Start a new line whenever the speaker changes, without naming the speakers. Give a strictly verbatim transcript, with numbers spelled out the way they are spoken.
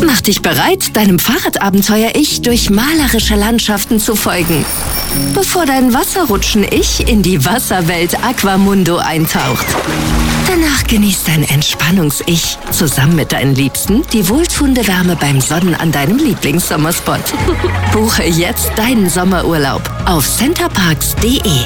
Mach dich bereit, deinem Fahrradabenteuer-Ich durch malerische Landschaften zu folgen, bevor dein Wasserrutschen-Ich in die Wasserwelt Aquamundo eintaucht. Danach genießt dein Entspannungs-Ich zusammen mit deinen Liebsten die wohltuende Wärme beim Sonnen an deinem Lieblingssommerspot. Buche jetzt deinen Sommerurlaub auf centerparks punkt de.